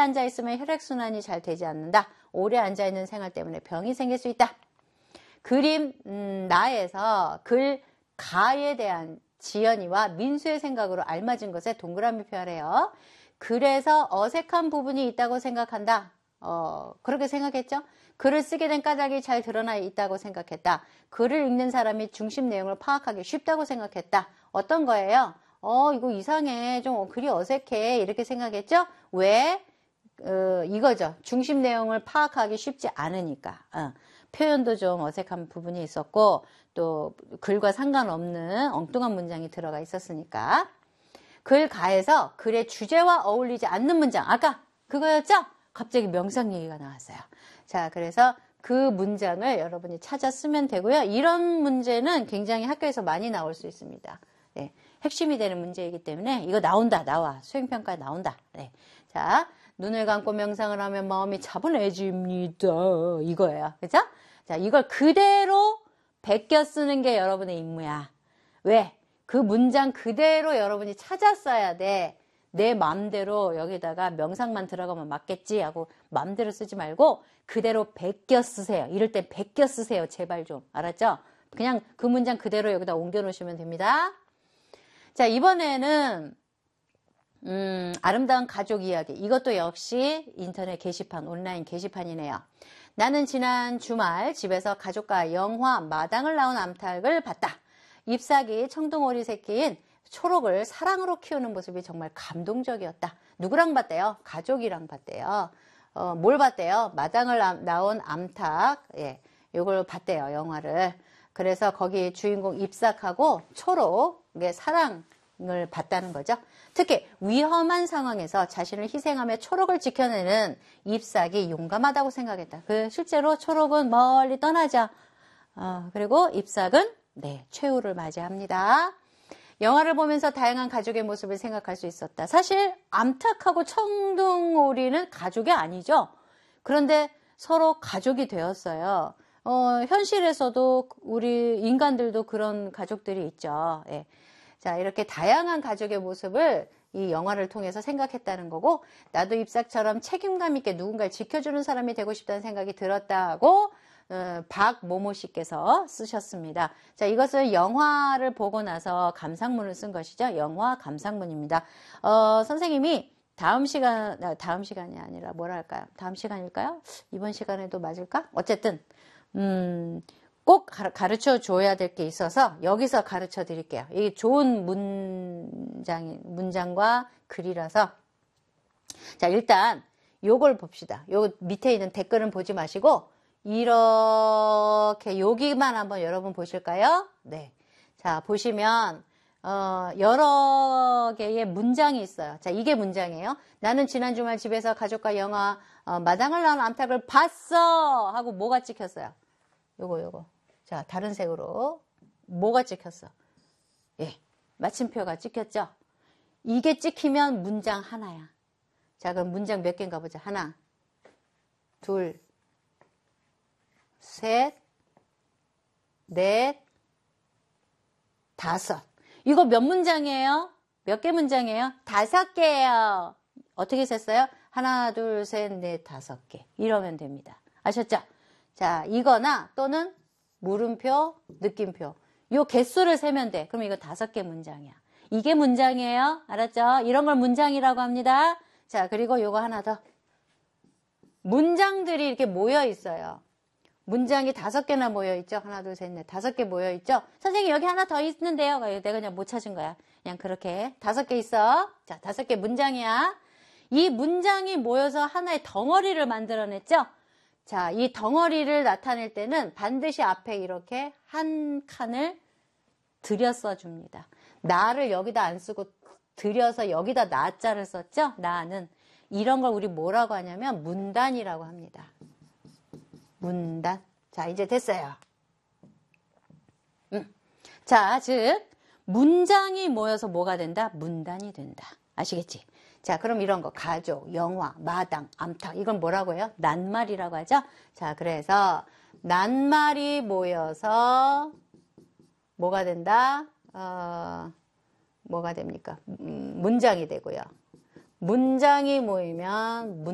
앉아있으면 혈액순환이 잘 되지 않는다. 오래 앉아있는 생활 때문에 병이 생길 수 있다. 그림 나에서 글 가에 대한 지연이와 민수의 생각으로 알맞은 것에 동그라미 표하래요. 그래서 어색한 부분이 있다고 생각한다. 그렇게 생각했죠? 글을 쓰게 된 까닭이 잘 드러나 있다고 생각했다. 글을 읽는 사람이 중심 내용을 파악하기 쉽다고 생각했다. 어떤 거예요? 이거 이상해. 좀 글이 어색해. 이렇게 생각했죠? 왜? 이거죠. 중심 내용을 파악하기 쉽지 않으니까. 표현도 좀 어색한 부분이 있었고 또 글과 상관없는 엉뚱한 문장이 들어가 있었으니까. 글 가에서 글의 주제와 어울리지 않는 문장. 아까 그거였죠? 갑자기 명상 얘기가 나왔어요. 자, 그래서 그 문장을 여러분이 찾아 쓰면 되고요. 이런 문제는 굉장히 학교에서 많이 나올 수 있습니다. 네, 핵심이 되는 문제이기 때문에 이거 나와. 수행평가에 나온다. 네. 자, 눈을 감고 명상을 하면 마음이 차분해집니다. 이거예요. 그죠? 자, 이걸 그대로 베껴 쓰는 게 여러분의 임무야. 왜? 그 문장 그대로 여러분이 찾았어야 돼. 내 맘대로 여기다가 명상만 들어가면 맞겠지 하고 맘대로 쓰지 말고 그대로 베껴 쓰세요. 이럴 땐 베껴 쓰세요. 제발 좀. 알았죠? 그냥 그 문장 그대로 여기다 옮겨 놓으시면 됩니다. 자, 이번에는 아름다운 가족 이야기. 이것도 역시 인터넷 게시판, 온라인 게시판이네요. 나는 지난 주말 집에서 가족과 영화 마당을 나온 암탉을 봤다. 잎사귀 청둥오리 새끼인 초록을 사랑으로 키우는 모습이 정말 감동적이었다. 누구랑 봤대요? 가족이랑 봤대요. 뭘 봤대요? 마당을 나온 암탉. 예, 요걸 봤대요, 영화를. 그래서 거기 주인공 잎삭하고 초록의 사랑을 봤다는 거죠. 특히 위험한 상황에서 자신을 희생하며 초록을 지켜내는 잎삭이 용감하다고 생각했다. 실제로 초록은 멀리 떠나자. 그리고 잎삭은 최후를 맞이합니다. 영화를 보면서 다양한 가족의 모습을 생각할 수 있었다. 사실 암탉하고 청둥오리는 가족이 아니죠. 그런데 서로 가족이 되었어요. 현실에서도 우리 인간들도 그런 가족들이 있죠. 예. 자, 이렇게 다양한 가족의 모습을 이 영화를 통해서 생각했다는 거고, 나도 잎삭처럼 책임감 있게 누군가를 지켜주는 사람이 되고 싶다는 생각이 들었다고 박모모 씨께서 쓰셨습니다. 자, 이것은 영화를 보고 나서 감상문을 쓴 것이죠. 영화 감상문입니다. 선생님이 다음 시간이 아니라 뭐랄까요? 다음 시간일까요? 이번 시간에도 맞을까? 어쨌든 꼭 가르쳐 줘야 될 게 있어서 여기서 가르쳐 드릴게요. 이게 좋은 문장과 글이라서. 자, 일단 요걸 봅시다. 요 밑에 있는 댓글은 보지 마시고 이렇게 여기만 한번 여러분 보실까요? 네. 자, 보시면 여러 개의 문장이 있어요. 자, 이게 문장이에요. 나는 지난 주말 집에서 가족과 영화 마당을 나온 암탉을 봤어 하고 뭐가 찍혔어요? 요거. 자, 다른 색으로 뭐가 찍혔어? 예, 마침표가 찍혔죠? 이게 찍히면 문장 하나야. 자, 그럼 문장 몇 개인가 보자. 하나, 둘, 셋, 넷, 다섯. 이거 몇 문장이에요? 몇 개 문장이에요? 5개예요. 어떻게 셌어요? 하나, 둘, 셋, 넷, 5개. 이러면 됩니다. 아셨죠? 자, 이거나 또는 물음표, 느낌표. 요 개수를 세면 돼. 그럼 이거 5개 문장이야. 이게 문장이에요. 알았죠? 이런 걸 문장이라고 합니다. 자, 그리고 요거 하나 더. 문장들이 이렇게 모여 있어요. 문장이 5개나 모여있죠. 하나, 둘, 셋, 넷. 5개 모여있죠. 선생님 여기 하나 더 있는데요. 내가 그냥 못 찾은 거야. 그냥 그렇게 5개 있어. 자, 5개 문장이야. 이 문장이 모여서 하나의 덩어리를 만들어냈죠. 자, 이 덩어리를 나타낼 때는 반드시 앞에 이렇게 한 칸을 들여 써줍니다. 나를 여기다 안 쓰고 들여서 여기다 나자를 썼죠. 나는. 이런 걸 우리 뭐라고 하냐면 문단이라고 합니다. 문단. 자, 이제 됐어요. 자, 즉 문장이 모여서 뭐가 된다? 문단이 된다. 아시겠지? 자, 그럼 이런 거 가족, 영화, 마당, 암탉 이건 뭐라고 해요? 낱말이라고 하죠? 자, 그래서 낱말이 모여서 뭐가 된다? 뭐가 됩니까? 문장이 되고요. 문장이 모이면